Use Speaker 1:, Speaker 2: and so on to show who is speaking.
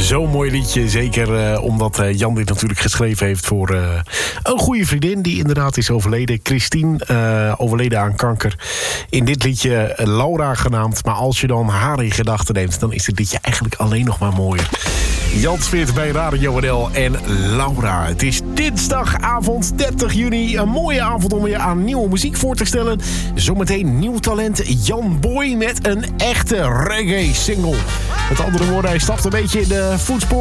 Speaker 1: Zo'n mooi liedje, zeker omdat Jan dit natuurlijk geschreven heeft voor een goede vriendin die inderdaad is overleden. Christine, overleden aan kanker. In dit liedje Laura genaamd, maar als je dan haar in gedachten neemt, dan is dit liedje eigenlijk alleen nog maar mooier. Jan Smit bij Radio NL en Laura. Het is dinsdagavond 30 juni. Een mooie avond om je aan nieuwe muziek voor te stellen. Zometeen nieuw talent Jan Boy met een echte reggae single. Met andere woorden, hij stapt een beetje in de voetspoor